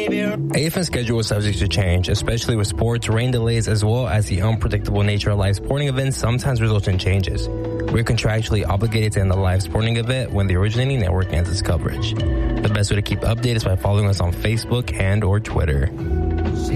AFN schedule is subject to change, especially with sports, rain delays, as well as the unpredictable nature of live sporting events sometimes result in changes. We're contractually obligated to end the live sporting event when the originating network ends its coverage. The best way to keep updated is by following us on Facebook and or Twitter.